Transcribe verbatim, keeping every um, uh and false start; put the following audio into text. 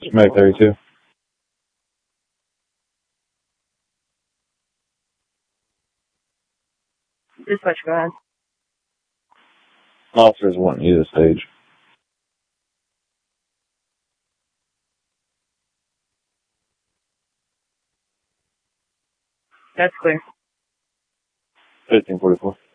Mag thirty-two. Dispatch, go ahead. Officers want you to stage. That's clear. fifteen forty-four.